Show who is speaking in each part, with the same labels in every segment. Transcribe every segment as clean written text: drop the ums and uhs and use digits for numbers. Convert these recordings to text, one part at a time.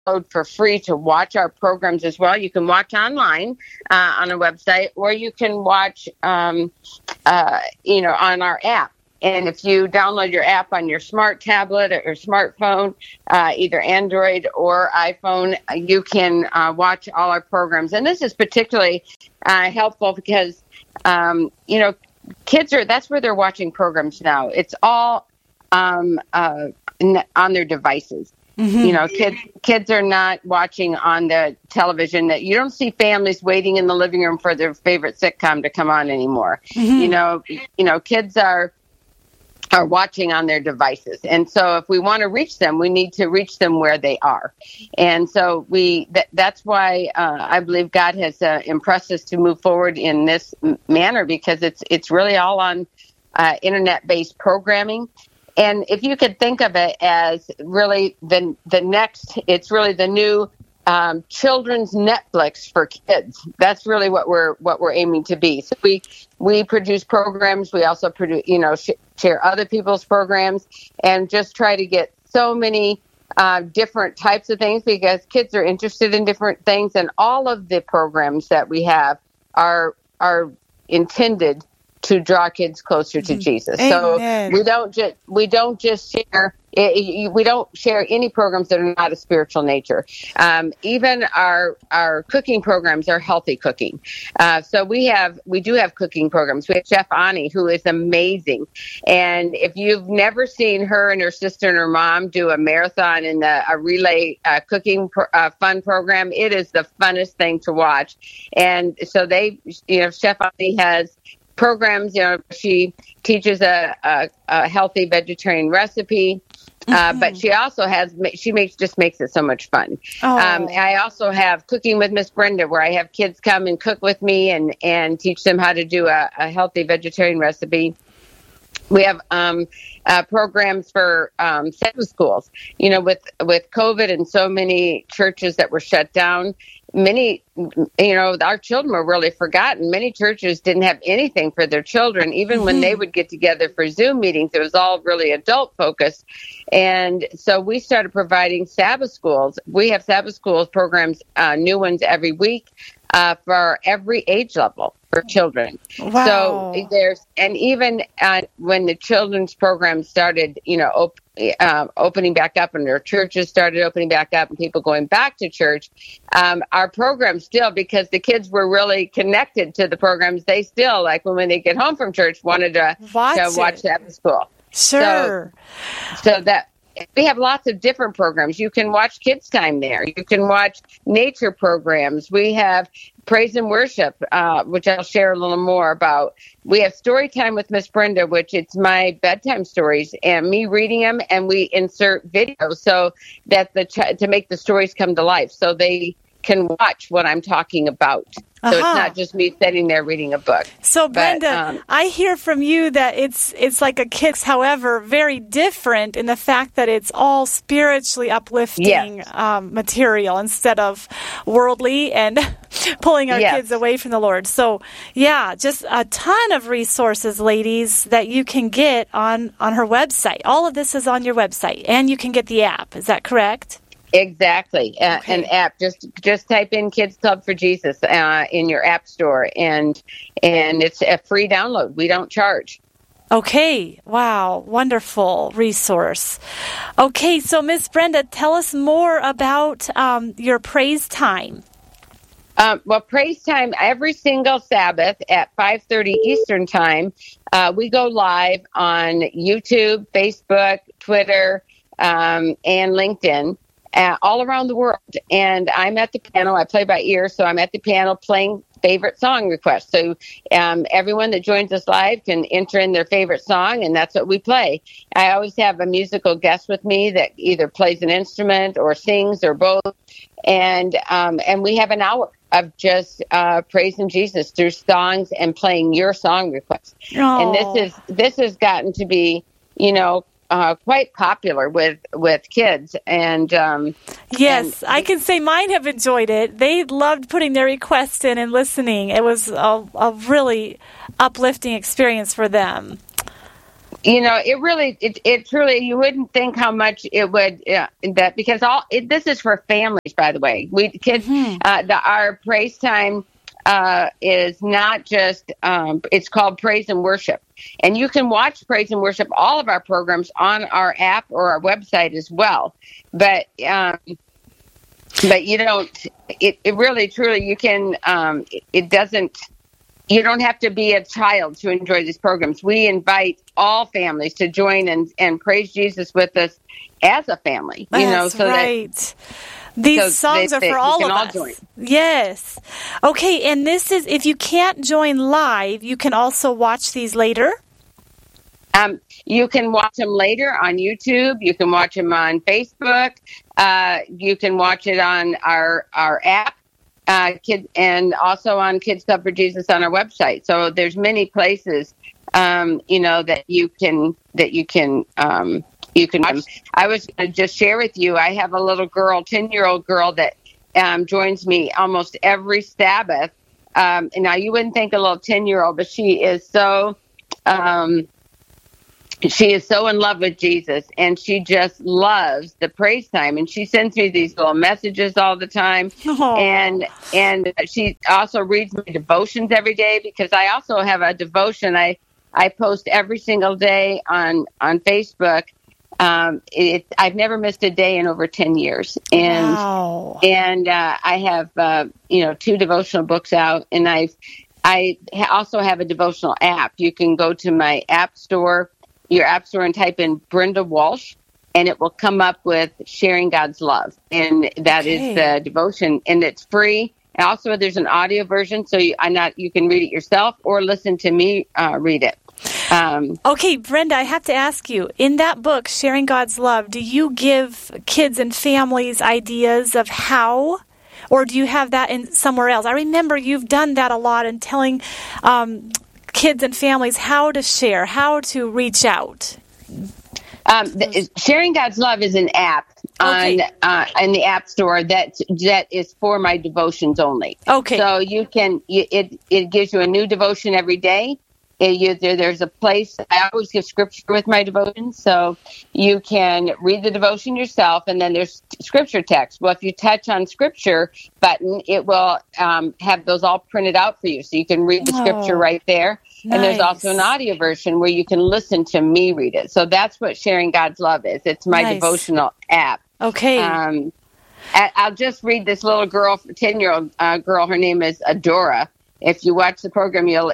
Speaker 1: download for free to watch our programs as well. You can watch online on our website, or you can watch, on our app. And if you download your app on your smart tablet or smartphone, either Android or iPhone, you can watch all our programs. And this is particularly helpful because, kids that's where they're watching programs now. It's all on their devices. Kids are not watching on the television. That you don't see families waiting in the living room for their favorite sitcom to come on anymore. Kids are watching on their devices. And so if we want to reach them, we need to reach them where they are. And so that's why I believe God has impressed us to move forward in this manner, because it's really all on internet-based programming. And if you could think of it as really it's really the new children's Netflix for kids. That's really what we're aiming to be. So we produce programs. We also produce, share other people's programs, and just try to get so many different types of things, because kids are interested in different things, and all of the programs that we have are intended to draw kids closer to Jesus.
Speaker 2: Amen.
Speaker 1: So we don't just share. We don't share any programs that are not a spiritual nature. Even our cooking programs are healthy cooking. So we do have cooking programs. We have Chef Ani, who is amazing. And if you've never seen her and her sister and her mom do a marathon in a relay cooking fun program, it is the funnest thing to watch. And so Chef Ani has programs. She teaches a healthy vegetarian recipe. But she also makes it so much fun. I also have Cooking with Miss Brenda, where I have kids come and cook with me and teach them how to do a healthy vegetarian recipe. We have programs for Sabbath schools. With COVID and so many churches that were shut down, many, our children were really forgotten. Many churches didn't have anything for their children. Even when they would get together for Zoom meetings, it was all really adult focused. And so we started providing Sabbath schools. We have Sabbath schools programs, new ones every week, for every age level for children.
Speaker 2: Wow.
Speaker 1: So even when the children's program started, opening back up, and their churches started opening back up and people going back to church, our program still, because the kids were really connected to the programs, they still, like when they get home from church, wanted to watch Sabbath school.
Speaker 2: Sure.
Speaker 1: So that we have lots of different programs. You can watch Kids Time there. You can watch nature programs. We have praise and worship, which I'll share a little more about. We have Story Time with Miss Brenda, which it's my bedtime stories and me reading them, and we insert videos so that to make the stories come to life, so they can watch what I'm talking about. So it's not just me sitting there reading a book.
Speaker 2: So, Brenda, I hear from you that it's like a Kids, however, very different in the fact that it's all spiritually uplifting material instead of worldly and pulling our kids away from the Lord. So, just a ton of resources, ladies, that you can get on her website. All of this is on your website, and you can get the app. Is that correct?
Speaker 1: Exactly. An app. Just type in Kids Club for Jesus in your app store, and it's a free download. We don't charge.
Speaker 2: Okay. Wow. Wonderful resource. Okay. So, Miss Brenda, tell us more about your praise time.
Speaker 1: Praise time every single Sabbath at 5:30 Eastern Time. We go live on YouTube, Facebook, Twitter, and LinkedIn. All around the world. And I'm at the piano. I play by ear, so I'm at the piano playing favorite song requests. So everyone that joins us live can enter in their favorite song, and that's what we play. I always have a musical guest with me that either plays an instrument or sings or both. And we have an hour of just praising Jesus through songs and playing your song requests.
Speaker 2: Oh.
Speaker 1: And this has gotten to be, quite popular with kids, and
Speaker 2: I can say mine have enjoyed it. They loved putting their requests in and listening. It was a really uplifting experience for them.
Speaker 1: It really, it truly, you wouldn't think how much it would, that because this is for families, by the way. Our praise time is not just, it's called Praise and Worship. And you can watch Praise and Worship, all of our programs on our app or our website as well. But you don't, it really, truly, you can, it doesn't, you don't have to be a child to enjoy these programs. We invite all families to join and praise Jesus with us as a family.
Speaker 2: That's right. These songs are for all of us. Join. Yes. Okay, and this is, if you can't join live, you can also watch these later?
Speaker 1: You can watch them later on YouTube. You can watch them on Facebook. You can watch it on our app. And also on Kids Club for Jesus on our website. So there's many places, that you can watch. I was going to just share with you, I have a little girl, 10-year-old girl that joins me almost every Sabbath. Now you wouldn't think a little 10-year-old, but she is so in love with Jesus, and she just loves the praise time. And she sends me these little messages all the time. Aww. And she also reads my devotions every day, because I also have a devotion I post every single day on Facebook. I've never missed a day in over 10 years. And wow. And I have 2 devotional books out, and I also have a devotional app. You can go to my app store, your app store, and type in Brenda Walsh, and it will come up with Sharing God's Love. And that is the devotion, and it's free. And also, there's an audio version, so you can read it yourself or listen to me read it.
Speaker 2: Okay, Brenda, I have to ask you, in that book, Sharing God's Love, do you give kids and families ideas of how, or do you have that in somewhere else? I remember you've done that a lot in telling kids and families how to share, how to reach out.
Speaker 1: Sharing God's Love is an app in the App Store that is for my devotions only. Okay. So you can, it gives you a new devotion every day. There's a place, I always give scripture with my devotions, so you can read the devotion yourself, and then there's scripture text. Well, if you touch on scripture button, it will have those all printed out for you, so you can read the scripture right there. Nice. And there's also an audio version where you can listen to me read it. So that's what Sharing God's Love is. It's my devotional app. Okay. I'll just read this little girl, 10-year-old girl. Her name is Adora. If you watch the program, you'll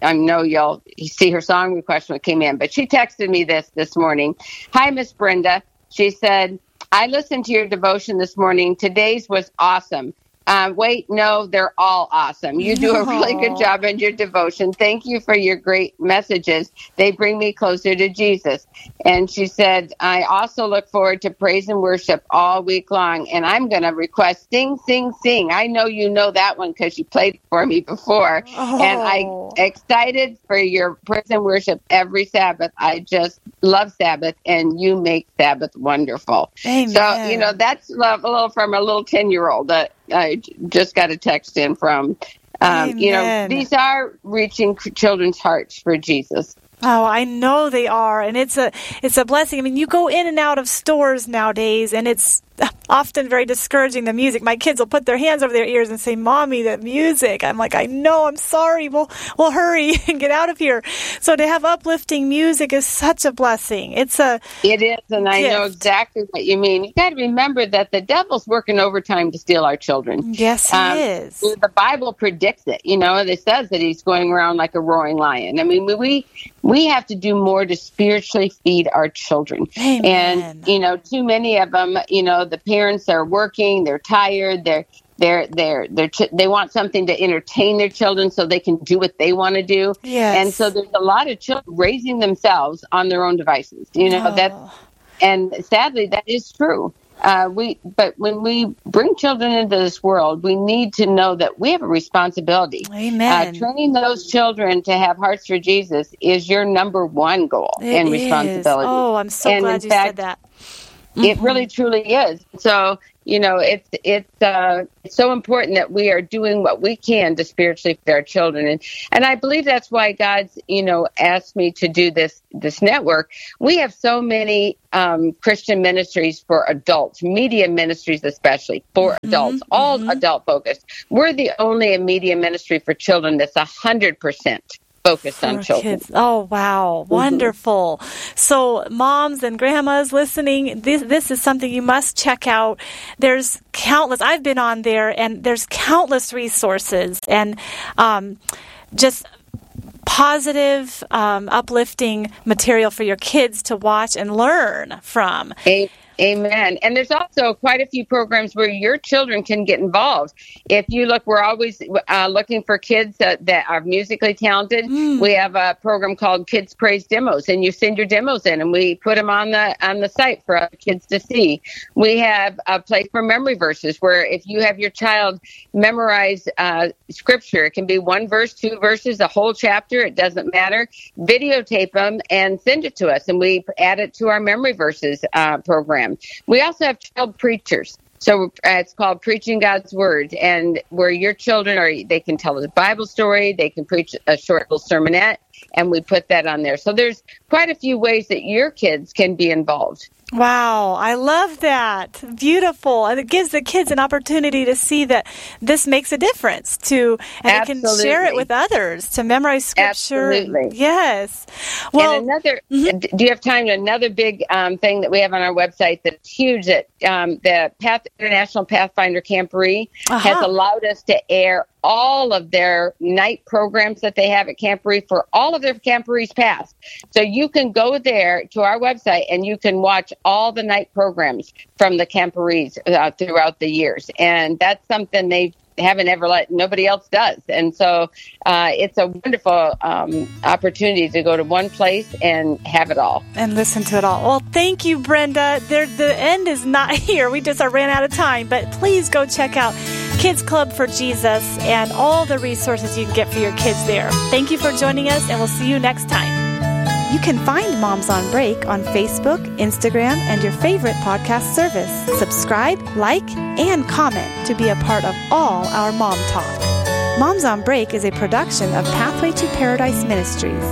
Speaker 1: see her song request when it came in. But she texted me this morning. Hi, Miss Brenda. She said, I listened to your devotion this morning. Today's was awesome. Wait, no, they're all awesome. You do a really good job in your devotion. Thank you for your great messages. They bring me closer to Jesus. And she said, I also look forward to praise and worship all week long. And I'm going to request Sing, Sing, Sing. I know you know that one because you played it for me before. And I'm excited for your praise and worship every Sabbath. I just love Sabbath, and you make Sabbath wonderful. Amen. So, that's love, a little from a little 10-year-old that I just got a text in from. These are reaching children's hearts for Jesus.
Speaker 2: Oh, I know they are, and it's a blessing. I mean, you go in and out of stores nowadays, and it's often very discouraging, the music. My kids will put their hands over their ears and say, Mommy, the music. I'm like, I know, I'm sorry. We'll hurry and get out of here. So to have uplifting music is such a blessing. It is, and gift.
Speaker 1: I know exactly what you mean. You got to remember that the devil's working overtime to steal our children.
Speaker 2: Yes, he is.
Speaker 1: The Bible predicts it. It says that he's going around like a roaring lion. I mean, we have to do more to spiritually feed our children. Amen. And, too many of them, the parents are working, they're tired, they want something to entertain their children so they can do what they want to do. Yes. And so there's a lot of children raising themselves on their own devices. And sadly, that is true. But when we bring children into this world, we need to know that we have a responsibility.
Speaker 2: Amen.
Speaker 1: Training those children to have hearts for Jesus is your number one goal and responsibility.
Speaker 2: Oh, I'm so glad you said that.
Speaker 1: It really, truly is. So, it's so important that we are doing what we can to spiritually feed our children. And I believe that's why God's, asked me to do this network. We have so many Christian ministries for adults, media ministries especially for adults, all adult focused. We're the only media ministry for children that's 100% focused on children.
Speaker 2: Kids. Oh, wow. Wonderful. So moms and grandmas listening, this is something you must check out. There's countless, I've been on there, and there's countless resources and just positive, uplifting material for your kids to watch and learn from.
Speaker 1: Amen. And there's also quite a few programs where your children can get involved. If you look, we're always looking for kids that are musically talented. We have a program called Kids Praise Demos, and you send your demos in, and we put them on the site for other kids to see. We have a place for memory verses, where if you have your child memorize scripture, it can be 1 verse, 2 verses, a whole chapter, it doesn't matter. Videotape them and send it to us, and we add it to our memory verses program. We also have child preachers. So it's called Preaching God's Word, and where your children they can tell a Bible story, they can preach a short little sermonette, and we put that on there. So there's quite a few ways that your kids can be involved.
Speaker 2: Wow, I love that. Beautiful. And it gives the kids an opportunity to see that this makes a difference and they can share it with others, to memorize scripture.
Speaker 1: Absolutely.
Speaker 2: Yes. Well,
Speaker 1: and another, do you have time? Another big thing that we have on our website that's huge, that the International Pathfinder Camporee has allowed us to air all of their night programs that they have at Camporee for all of their camporees past. So you can go there to our website and you can watch all the night programs from the camporees throughout the years. And that's something they haven't ever nobody else does. And so it's a wonderful opportunity to go to one place and have it all.
Speaker 2: And listen to it all. Well, thank you, Brenda. The end is not here. We just ran out of time. But please go check out Kids Club for Jesus and all the resources you can get for your kids there. Thank you for joining us, and we'll see you next time. You can find Moms on Break on Facebook, Instagram, and your favorite podcast service. Subscribe, like, and comment to be a part of all our Mom Talk. Moms on Break is a production of Pathway to Paradise Ministries.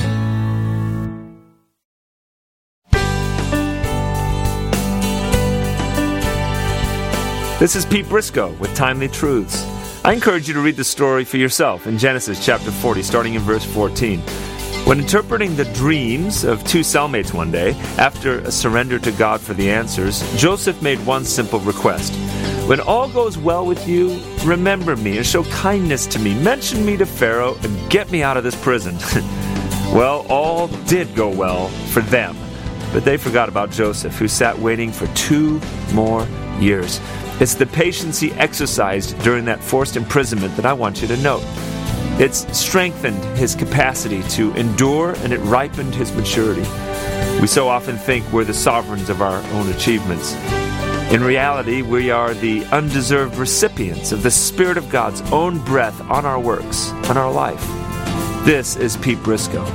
Speaker 3: This is Pete Briscoe with Timely Truths. I encourage you to read the story for yourself in Genesis chapter 40, starting in verse 14. When interpreting the dreams of 2 cellmates one day, after a surrender to God for the answers, Joseph made one simple request. When all goes well with you, remember me and show kindness to me. Mention me to Pharaoh and get me out of this prison. Well, all did go well for them, but they forgot about Joseph, who sat waiting for 2 more years. It's the patience he exercised during that forced imprisonment that I want you to note. It's strengthened his capacity to endure, and it ripened his maturity. We so often think we're the sovereigns of our own achievements. In reality, we are the undeserved recipients of the Spirit of God's own breath on our works, on our life. This is Pete Briscoe.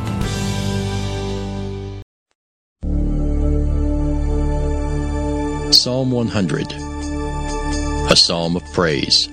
Speaker 4: Psalm 100, a psalm of praise.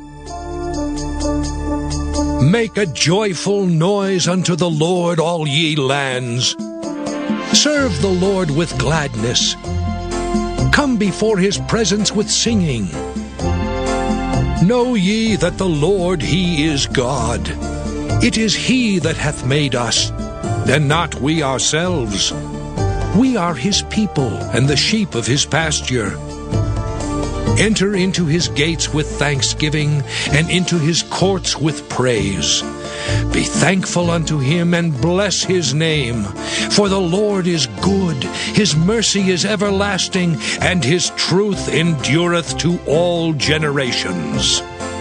Speaker 5: Make a joyful noise unto the Lord, all ye lands. Serve the Lord with gladness. Come before his presence with singing. Know ye that the Lord, he is God. It is he that hath made us, and not we ourselves. We are his people, and the sheep of his pasture. Enter into his gates with thanksgiving, and into his courts with praise. Be thankful unto him, and bless his name. For the Lord is good, his mercy is everlasting, and his truth endureth to all generations.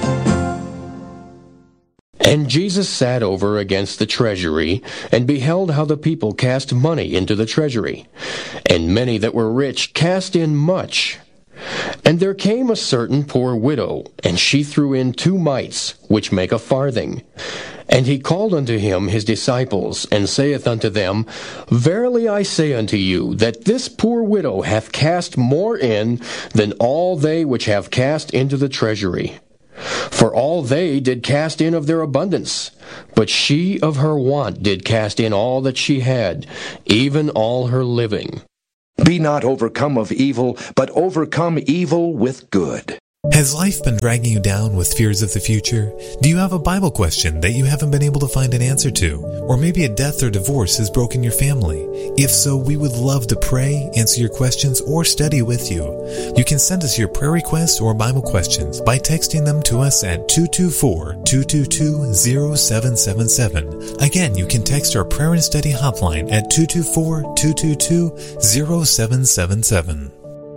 Speaker 4: And Jesus sat over against the treasury, and beheld how the people cast money into the treasury. And many that were rich cast in much. And there came a certain poor widow, and she threw in 2 mites, which make a farthing. And he called unto him his disciples, and saith unto them, Verily I say unto you, that this poor widow hath cast more in than all they which have cast into the treasury. For all they did cast in of their abundance, but she of her want did cast in all that she had, even all her living.
Speaker 6: Be not overcome of evil, but overcome evil with good.
Speaker 7: Has life been dragging you down with fears of the future? Do you have a Bible question that you haven't been able to find an answer to? Or maybe a death or divorce has broken your family? If so, we would love to pray, answer your questions, or study with you. You can send us your prayer requests or Bible questions by texting them to us at 224-222-0777. Again, you can text our prayer and study hotline at 224-222-0777.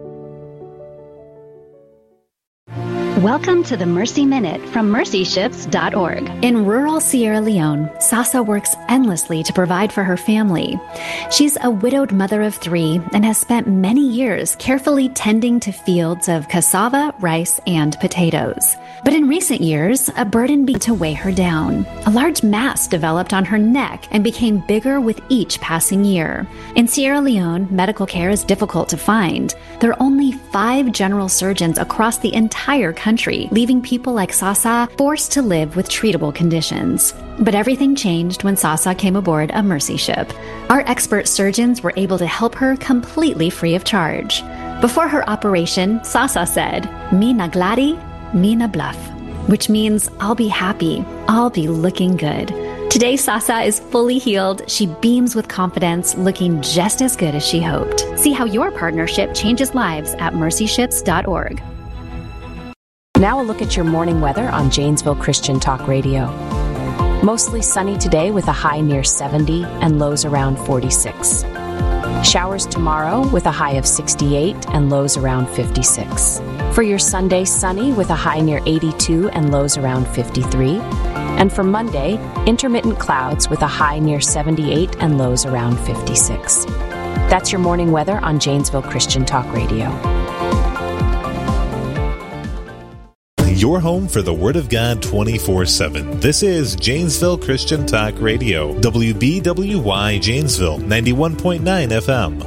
Speaker 8: Welcome to the Mercy Minute from mercyships.org. In rural Sierra Leone, Sasa works endlessly to provide for her family. She's a widowed mother of 3 and has spent many years carefully tending to fields of cassava, rice, and potatoes. But in recent years, a burden began to weigh her down. A large mass developed on her neck and became bigger with each passing year. In Sierra Leone, medical care is difficult to find. There are only 5 general surgeons across the entire country, leaving people like Sasa forced to live with treatable conditions. But everything changed when Sasa came aboard a Mercy ship. Our expert surgeons were able to help her completely free of charge. Before her operation, Sasa said, "Mi nagladi, mi na bluff," which means I'll be happy, I'll be looking good. Today, Sasa is fully healed. She beams with confidence, looking just as good as she hoped. See how your partnership changes lives at mercyships.org.
Speaker 9: Now a look at your morning weather on Janesville Christian Talk Radio. Mostly sunny today with a high near 70 and lows around 46. Showers tomorrow with a high of 68 and lows around 56. For your Sunday, sunny with a high near 82 and lows around 53. And for Monday, intermittent clouds with a high near 78 and lows around 56. That's your morning weather on Janesville Christian Talk Radio.
Speaker 10: Your home for the Word of God 24/7. This is Janesville Christian Talk Radio, WBWY Janesville, 91.9 FM.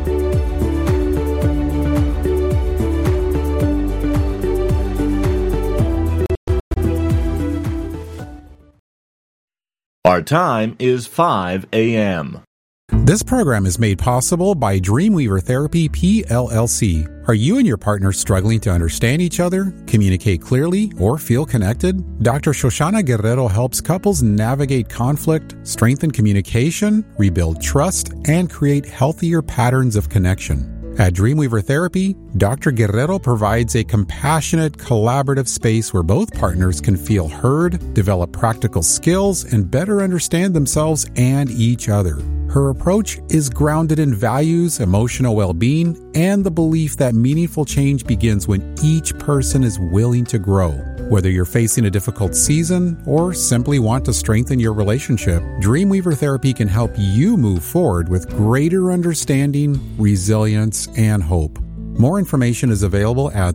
Speaker 3: Our time is 5 a.m.
Speaker 11: This program is made possible by Dreamweaver Therapy, PLLC. Are you and your partner struggling to understand each other, communicate clearly, or feel connected? Dr. Shoshana Guerrero helps couples navigate conflict, strengthen communication, rebuild trust, and create healthier patterns of connection. At Dreamweaver Therapy, Dr. Guerrero provides a compassionate, collaborative space where both partners can feel heard, develop practical skills, and better understand themselves and each other. Her approach is grounded in values, emotional well-being, and the belief that meaningful change begins when each person is willing to grow. Whether you're facing a difficult season or simply want to strengthen your relationship, Dreamweaver Therapy can help you move forward with greater understanding, resilience, and hope. More information is available at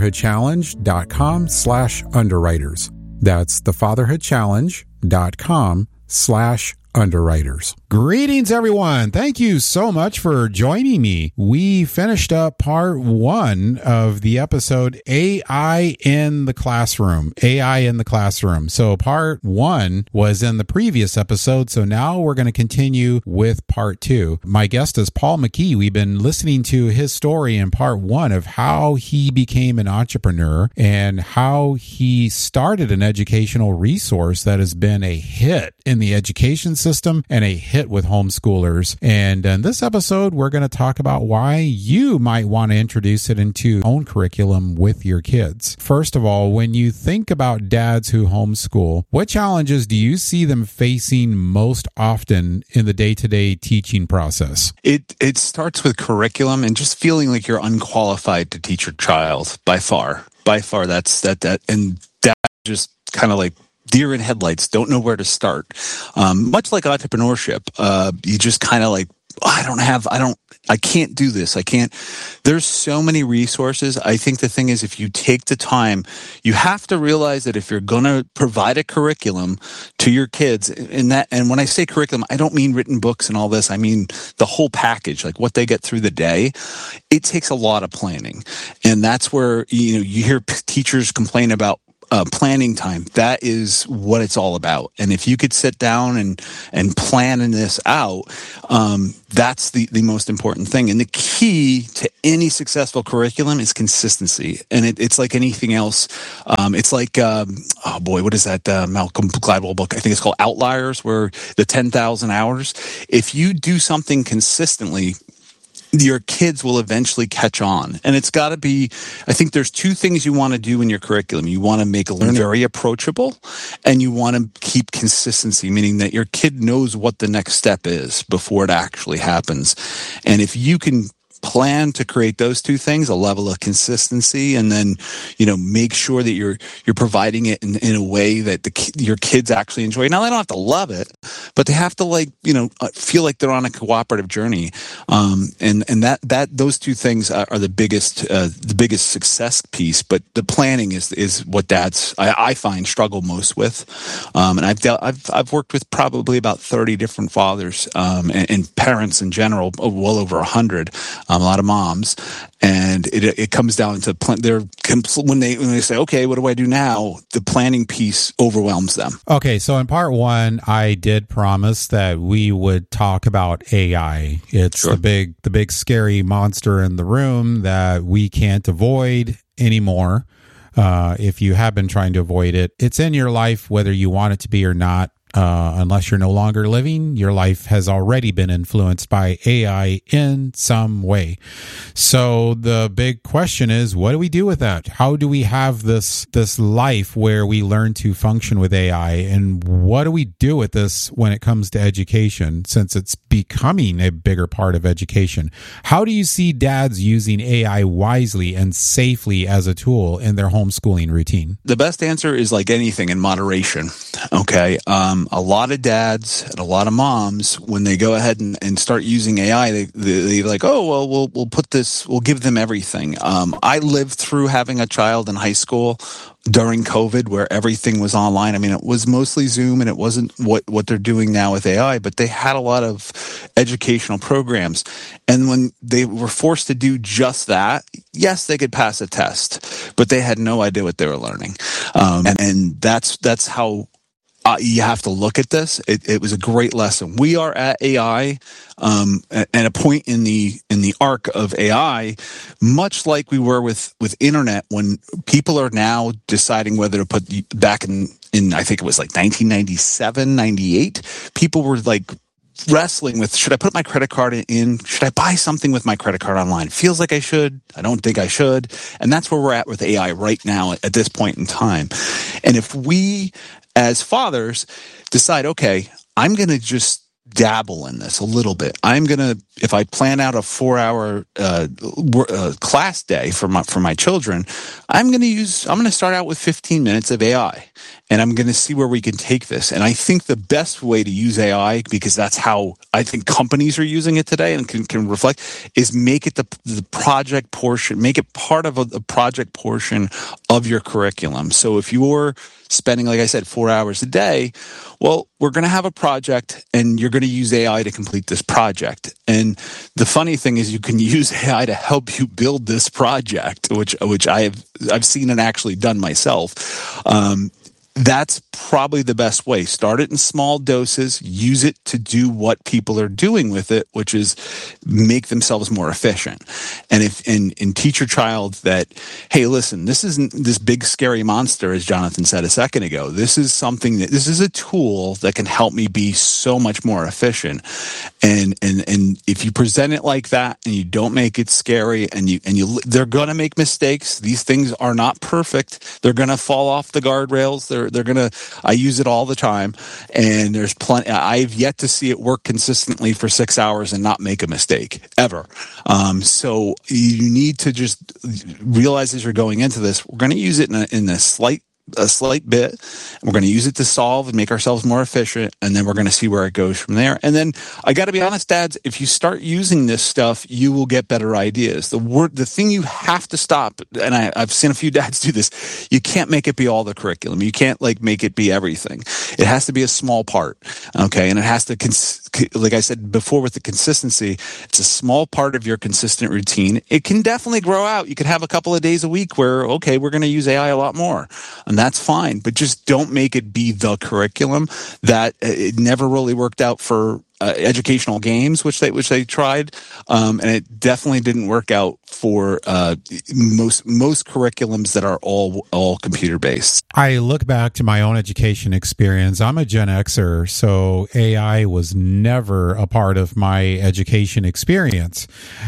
Speaker 11: thefatherhoodchallenge.com/underwriters. That's thefatherhoodchallenge.com/underwriters. Greetings, everyone. Thank you so much for joining me. We finished up part 1 of the episode AI in the Classroom. AI in the Classroom. So part 1 was in the previous episode. So now we're going to continue with part 2. My guest is Paul McKee. We've been listening to his story in part 1 of how he became an entrepreneur and how he started an educational resource that has been a hit in the education system and a hit with homeschoolers. And in this episode, we're going to talk about why you might want to introduce it into your own curriculum with your kids. First of all, when you think about dads who homeschool, what challenges do you see them facing most often in the day-to-day teaching process?
Speaker 12: It starts with curriculum and just feeling like you're unqualified to teach your child by far. That's that. And that just kind of like deer in headlights, don't know where to start. Much like entrepreneurship, you just kind of like I can't do this. There's so many resources. I think the thing is, if you take the time, you have to realize that if you're going to provide a curriculum to your kids, and when I say curriculum, I don't mean written books and all this. I mean the whole package, like what they get through the day. It takes a lot of planning. And that's where, you hear teachers complain about planning time. That is what it's all about. And if you could sit down and plan this out, that's the most important thing. And the key to any successful curriculum is consistency. And it's like anything else. It's like, what is that Malcolm Gladwell book? I think it's called Outliers, where the 10,000 hours. If you do something consistently, your kids will eventually catch on. And it's got to be, I think there's two things you want to do in your curriculum. You want to make learning very approachable, and you want to keep consistency, meaning that your kid knows what the next step is before it actually happens. And if you can plan to create those two things, a level of consistency, and then, make sure that you're providing it in a way that your kids actually enjoy. Now, they don't have to love it, but they have to feel like they're on a cooperative journey. And that those two things are the biggest success piece. But the planning is what dads I find struggle most with. And I've worked with probably about 30 different fathers and parents in general, well over 100. A lot of moms, and it comes down to when they say, okay, what do I do now? The planning piece overwhelms them.
Speaker 11: Okay, so in part one, I did promise that we would talk about AI. It's the big scary monster in the room that we can't avoid anymore. If you have been trying to avoid it, it's in your life whether you want it to be or not. Unless you're no longer living, your life has already been influenced by AI in some way. So the big question is, what do we do with that? How do we have this life where we learn to function with AI? And what do we do with this when it comes to education, since it's becoming a bigger part of education? How do you see dads using AI wisely and safely as a tool in their homeschooling routine?
Speaker 12: The best answer is like anything, in moderation. Okay. A lot of dads and a lot of moms, when they go ahead and start using AI, they like, oh, well, we'll give them everything. I lived through having a child in high school during COVID, where everything was online. I mean, it was mostly Zoom, and it wasn't what they're doing now with AI, but they had a lot of educational programs. And when they were forced to do just that, yes, they could pass a test, but they had no idea what they were learning. And that's how you have to look at this. It was a great lesson. We are at AI, at a point in the arc of AI, much like we were with internet, when people are now deciding whether to put back in I think it was like 1997, 98, people were like wrestling with, should I put my credit card in? Should I buy something with my credit card online? It feels like I should. I don't think I should. And that's where we're at with AI right now at this point in time. And if we, as fathers, decide, okay, I'm going to just dabble in this a little bit. If I plan out a 4-hour class day for my children, I'm going to start out with 15 minutes of AI, and I'm going to see where we can take this. And I think the best way to use AI, because that's how I think companies are using it today and can reflect, is make it the project portion, make it part of the project portion of your curriculum. So if you're spending, like I said, 4 hours a day, well, we're going to have a project, and you're going to use AI to complete this project. And the funny thing is, you can use AI to help you build this project, which I've seen and actually done myself. That's probably the best way. Start it in small doses, use it to do what people are doing with it, which is make themselves more efficient. And teach your child that, hey, listen, this isn't this big scary monster, as Jonathan said a second ago. This is a tool that can help me be so much more efficient. And if you present it like that, and you don't make it scary, they're going to make mistakes. These things are not perfect. They're going to fall off the guardrails. They're going to, I use it all the time, and there's plenty. I've yet to see it work consistently for 6 hours and not make a mistake ever. So you need to just realize as you're going into this, we're going to use it in a slight slight bit. And we're going to use it to solve and make ourselves more efficient. And then we're going to see where it goes from there. And then I got to be honest, dads, if you start using this stuff, you will get better ideas. The thing you have to stop, and I've seen a few dads do this, you can't make it be all the curriculum. You can't make it be everything. It has to be a small part. Okay. And it has to, like I said before with the consistency, it's a small part of your consistent routine. It can definitely grow out. You could have a couple of days a week where, okay, we're going to use AI a lot more, and that's fine, but just don't make it be the curriculum. That it never really worked out for educational games, which they tried, and it definitely didn't work out for most curriculums that are all computer based.
Speaker 11: I look back to my own education experience. I'm a Gen Xer, so AI was never a part of my education experience.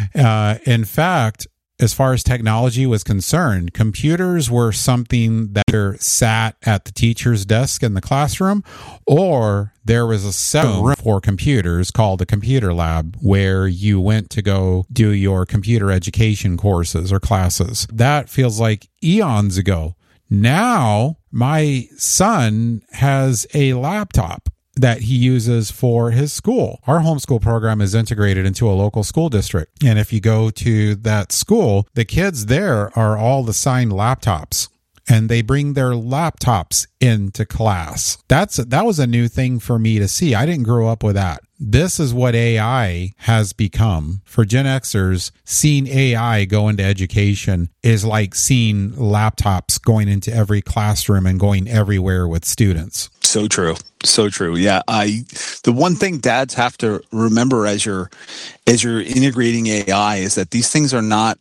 Speaker 11: In fact, as far as technology was concerned, computers were something that either sat at the teacher's desk in the classroom, or there was a separate room for computers called a computer lab where you went to go do your computer education courses or classes. That feels like eons ago. Now, my son has a laptop that he uses for his school. Our homeschool program is integrated into a local school district. And if you go to that school, the kids there are all assigned laptops, and they bring their laptops into class. That was a new thing for me to see. I didn't grow up with that. This is what AI has become. For Gen Xers, seeing AI go into education is like seeing laptops going into every classroom and going everywhere with students.
Speaker 12: So true. So true. Yeah. The one thing dads have to remember as you're integrating AI is that these things are not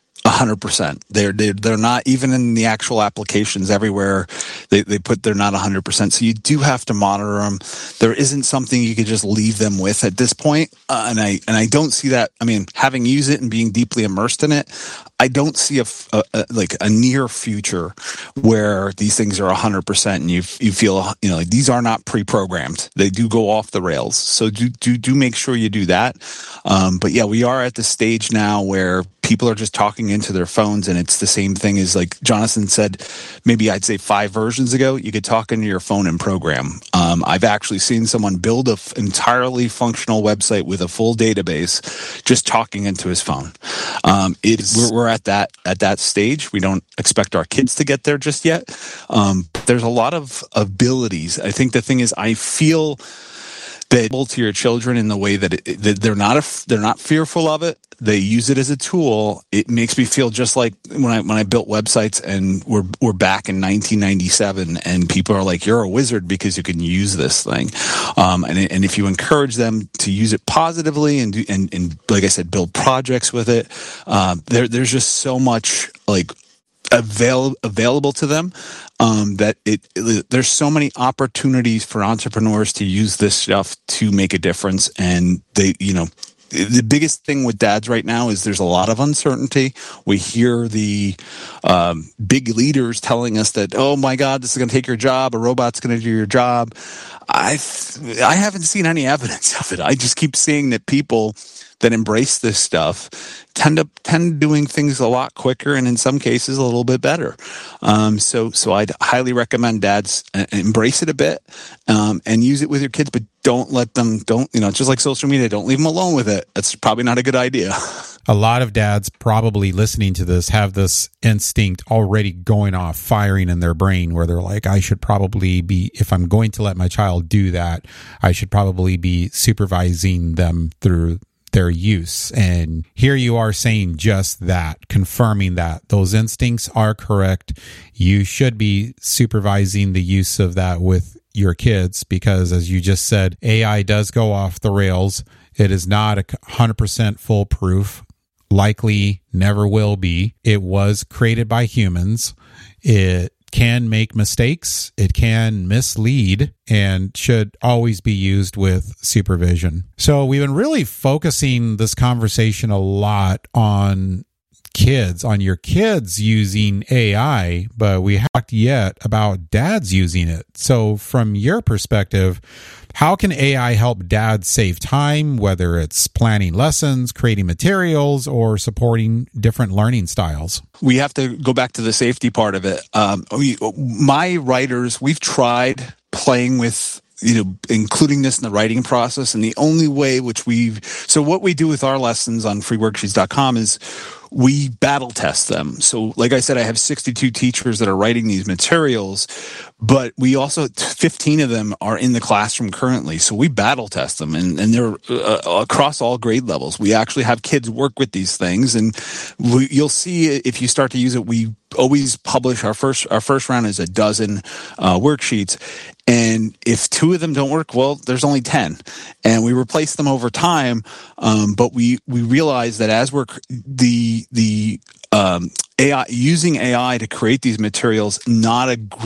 Speaker 12: 100%. They're not, even in the actual applications everywhere they put, they're not 100%. So you do have to monitor them. There isn't something you could just leave them with at this point. And I don't see that. I mean, having used it and being deeply immersed in it, I don't see a near future where these things are 100% and you feel, like these are not pre-programmed. They do go off the rails. So do make sure you do that. But yeah, we are at the stage now where people are just talking into their phones, and it's the same thing as, like Jonathan said, maybe I'd say 5 versions ago, you could talk into your phone and program. I've actually seen someone build an entirely functional website with a full database just talking into his phone. We're at that stage. We don't expect our kids to get there just yet. There's a lot of abilities. I think the thing is, I feel that to your children in the way that they're not fearful of it. They use it as a tool. It makes me feel just like when I built websites, and we're back in 1997, and people are like, "You're a wizard because you can use this thing." And if you encourage them to use it positively and like I said, build projects with it, there's just so much like available to them, that there's so many opportunities for entrepreneurs to use this stuff to make a difference. And the biggest thing with dads right now is there's a lot of uncertainty. We hear the big leaders telling us that, oh my God, this is going to take your job. A robot's going to do your job. I haven't seen any evidence of it. I just keep seeing that people that embrace this stuff tend doing things a lot quicker, and in some cases a little bit better. So I'd highly recommend dads embrace it a bit, and use it with your kids, but don't let them, just like social media, don't leave them alone with it. That's probably not a good idea.
Speaker 11: A lot of dads probably listening to this have this instinct already going off, firing in their brain, where they're like, I should probably be, if I'm going to let my child do that, I should probably be supervising them through their use. And here you are saying just that, confirming that those instincts are correct. You should be supervising the use of that with your kids, because as you just said, AI does go off the rails. It is not 100% foolproof. Likely never will be. It was created by humans. It can make mistakes. It can mislead, and should always be used with supervision. So we've been really focusing this conversation a lot on kids, on your kids using AI, but we haven't talked yet about dads using it. So from your perspective, how can AI help dads save time, whether it's planning lessons, creating materials, or supporting different learning styles?
Speaker 12: We have to go back to the safety part of it. My writers, we've tried playing with, including this in the writing process. And the only way so what we do with our lessons on freeworksheets.com is we battle test them. So like I said, I have 62 teachers that are writing these materials, but we also, 15 of them are in the classroom currently. So we battle test them and they're across all grade levels. We actually have kids work with these things, and you'll see if you start to use it, we always publish our first round is a dozen worksheets. And if 2 of them don't work, well, there's only 10, and we replace them over time. But we realize that as we're the AI, using AI to create these materials, not a